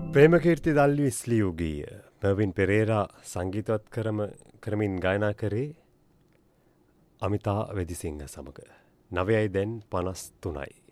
ප්‍රේමකීර්ති දල්වි ස්ලියුගීය මර්වින් පෙරේරා සංගීතවත් කරමින් ගායනා කරේ අමිතා වෙදිසිංහ සමඟ 9:53